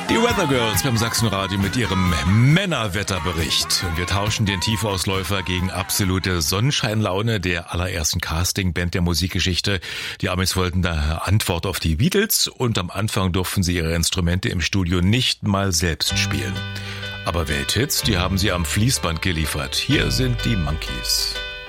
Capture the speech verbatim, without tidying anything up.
Die Weather Girls beim Sachsenradio mit ihrem Männerwetterbericht. Und wir tauschen den Tiefausläufer gegen absolute Sonnenscheinlaune der allerersten Castingband der Musikgeschichte. Die Amis wollten da Antwort auf die Beatles und am Anfang durften sie ihre Instrumente im Studio nicht mal selbst spielen. Aber Welthits, die haben sie am Fließband geliefert. Hier sind die Monkees.